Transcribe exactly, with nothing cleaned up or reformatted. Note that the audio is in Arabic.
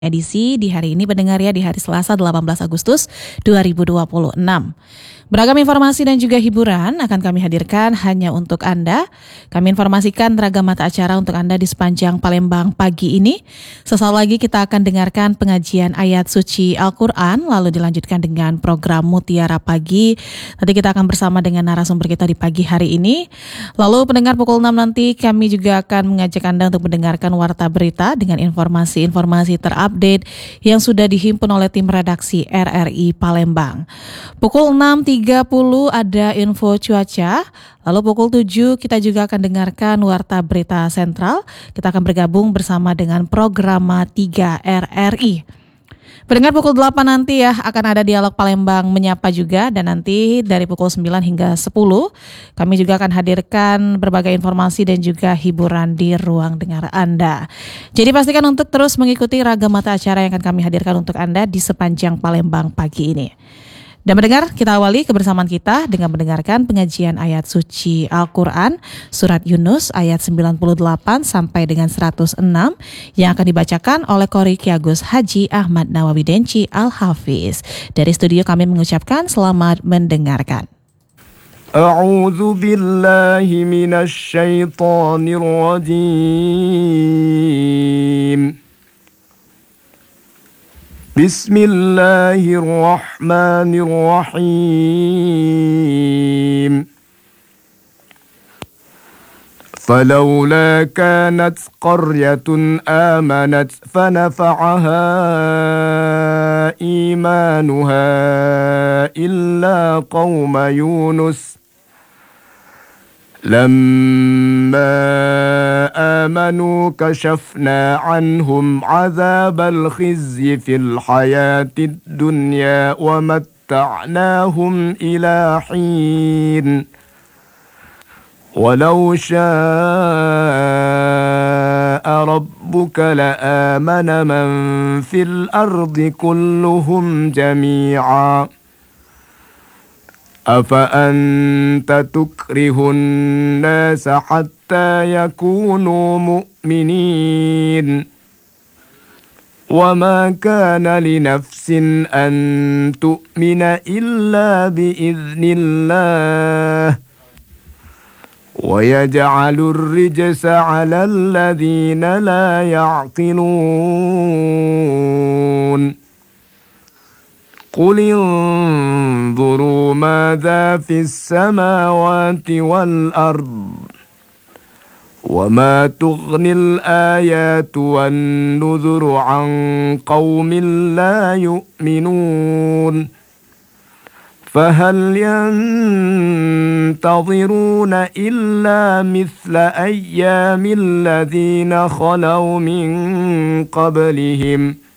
Edisi di hari ini pendengar ya, di hari Selasa delapan belas Agustus dua ribu dua puluh enam. Beragam informasi dan juga hiburan akan kami hadirkan hanya untuk Anda. Kami informasikan ragam mata acara untuk Anda di sepanjang Palembang pagi ini. Sesaat lagi kita akan dengarkan pengajian ayat suci Al-Quran, lalu dilanjutkan dengan program Mutiara Pagi. Nanti kita akan bersama dengan narasumber kita di pagi hari ini. Lalu pendengar pukul enam nanti kami juga akan mengajak Anda untuk mendengarkan Warta Berita dengan informasi-informasi terupdate yang sudah dihimpun oleh tim redaksi R R I Palembang. Pukul enam tiga puluh ada info cuaca, lalu pukul tujuh kita juga akan dengarkan Warta Berita Sentral. Kita akan bergabung bersama dengan Programa tiga R R I. Pendengar pukul delapan nanti ya akan ada dialog Palembang Menyapa juga, dan nanti dari pukul sembilan hingga sepuluh kami juga akan hadirkan berbagai informasi dan juga hiburan di ruang dengar Anda. Jadi pastikan untuk terus mengikuti ragam mata acara yang akan kami hadirkan untuk Anda di sepanjang Palembang pagi ini. Dan mendengar, kita awali kebersamaan kita dengan mendengarkan pengajian ayat suci Al-Quran surat Yunus ayat sembilan puluh delapan sampai dengan seratus enam yang akan dibacakan oleh Qori Ki Agus Haji Ahmad Nawawi Denci Al-Hafiz. Dari studio kami mengucapkan selamat mendengarkan. A'udzu billahi minasy syaithanir rajim. Bismillahirrahmanirrahim. Falawla kanat qaryatun amanat fanafa'aha imanuha illa qauma Yunus لما آمنوا كشفنا عنهم عذاب الخزي في الحياة الدنيا ومتعناهم إلى حين ولو شاء ربك لآمن من في الأرض كلهم جميعا أفأنت تكره الناس حتى يكونوا مؤمنين وما كان لنفس أن تؤمن إلا بإذن الله ويجعل الرجس على الذين لا يعقلون قل انظروا ماذا في السماوات والأرض وما تغني الآيات والنذر عن قوم لا يؤمنون فهل ينتظرون إلا مثل أيام الذين خلوا من قبلهم